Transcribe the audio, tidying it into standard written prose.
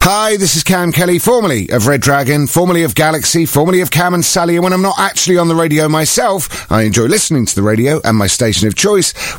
Hi, this is Cam Kelly, formerly of Red Dragon, formerly of Galaxy, formerly of Cam and Sally, and when I'm not actually on the radio myself, I enjoy listening to the radio and my station of choice,